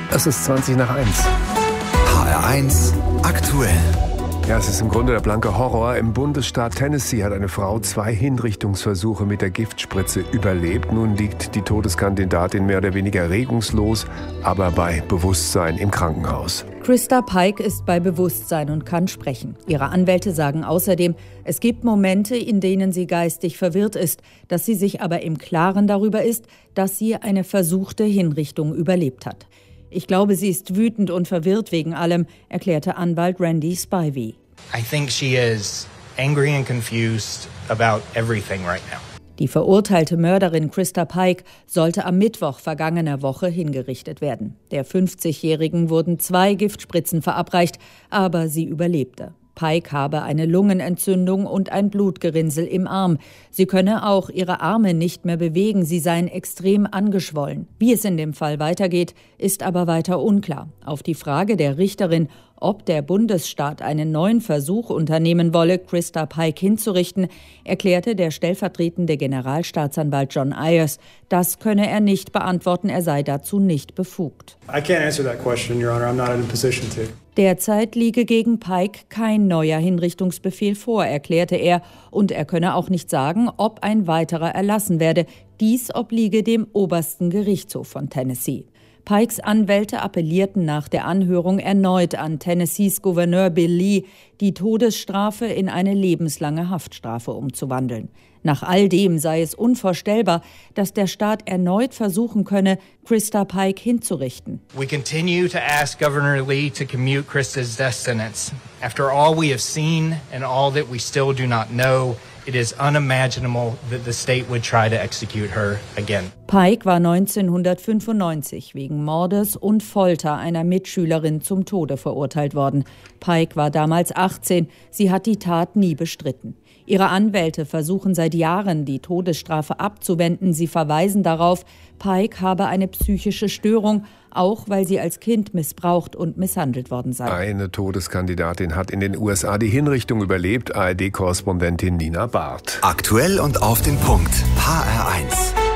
Es ist 20:01. HR1 aktuell. Ja, es ist im Grunde der blanke Horror. Im Bundesstaat Tennessee hat eine Frau 2 Hinrichtungsversuche mit der Giftspritze überlebt. Nun liegt die Todeskandidatin mehr oder weniger regungslos, aber bei Bewusstsein im Krankenhaus. Krista Pike ist bei Bewusstsein und kann sprechen. Ihre Anwälte sagen außerdem, es gibt Momente, in denen sie geistig verwirrt ist, dass sie sich aber im Klaren darüber ist, dass sie eine versuchte Hinrichtung überlebt hat. Ich glaube, sie ist wütend und verwirrt wegen allem, erklärte Anwalt Randy Spivey. I think she is angry and confused about everything right now. Die verurteilte Mörderin Krista Pike sollte am Mittwoch vergangener Woche hingerichtet werden. Der 50-Jährigen wurden 2 Giftspritzen verabreicht, aber sie überlebte. Pike habe eine Lungenentzündung und ein Blutgerinnsel im Arm. Sie könne auch ihre Arme nicht mehr bewegen, sie seien extrem angeschwollen. Wie es in dem Fall weitergeht, ist aber weiter unklar. Auf die Frage der Richterin, ob der Bundesstaat einen neuen Versuch unternehmen wolle, Krista Pike hinzurichten, erklärte der stellvertretende Generalstaatsanwalt John Ayers, das könne er nicht beantworten, er sei dazu nicht befugt. I can't answer that question, Your Honor. I'm not in a position to. Derzeit liege gegen Pike kein neuer Hinrichtungsbefehl vor, erklärte er, und er könne auch nicht sagen, ob ein weiterer erlassen werde. Dies obliege dem obersten Gerichtshof von Tennessee. Pikes Anwälte appellierten nach der Anhörung erneut an Tennessees Gouverneur Bill Lee, die Todesstrafe in eine lebenslange Haftstrafe umzuwandeln. Nach all dem sei es unvorstellbar, dass der Staat erneut versuchen könne, Krista Pike hinzurichten. We continue to ask Governor Lee to commute Krista's death sentence. After all we have seen and all that we still do not know, it is unimaginable that the state would try to execute her again. Pike war 1995 wegen Mordes und Folter einer Mitschülerin zum Tode verurteilt worden. Pike war damals 18, sie hat die Tat nie bestritten. Ihre Anwälte versuchen seit Jahren, die Todesstrafe abzuwenden. Sie verweisen darauf, Pike habe eine psychische Störung, auch weil sie als Kind missbraucht und misshandelt worden sei. Eine Todeskandidatin hat in den USA die Hinrichtung überlebt, ARD-Korrespondentin Nina Barth. Aktuell und auf den Punkt. HR1.